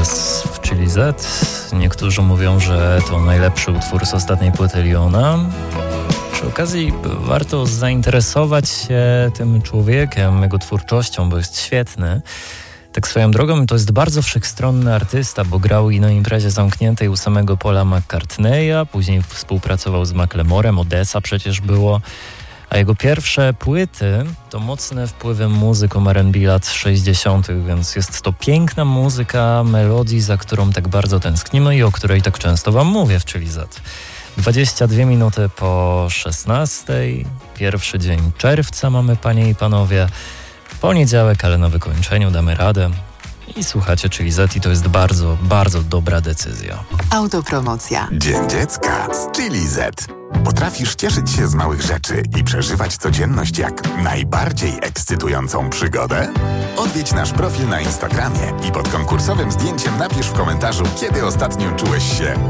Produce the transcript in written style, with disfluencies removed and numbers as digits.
teraz w Chili Z. Niektórzy mówią, że to najlepszy utwór z ostatniej płyty Leona. Przy okazji warto zainteresować się tym człowiekiem, jego twórczością, bo jest świetny. Tak swoją drogą to jest bardzo wszechstronny artysta, bo grał i na imprezie zamkniętej u samego Paula McCartneya, później współpracował z Macklemorem, Odessa przecież było. A jego pierwsze płyty to mocne wpływy muzyką R&B lat 60., więc jest to piękna muzyka melodii, za którą tak bardzo tęsknimy i o której tak często wam mówię w Chili Z. 22 minuty po 16. Pierwszy dzień czerwca mamy, panie i panowie. Poniedziałek, ale na wykończeniu damy radę. I słuchacie Chili Z i to jest bardzo, bardzo dobra decyzja. Autopromocja. Dzień Dziecka z Chili Z. Potrafisz cieszyć się z małych rzeczy i przeżywać codzienność jak najbardziej ekscytującą przygodę? Odwiedź nasz profil na Instagramie i pod konkursowym zdjęciem napisz w komentarzu, kiedy ostatnio czułeś się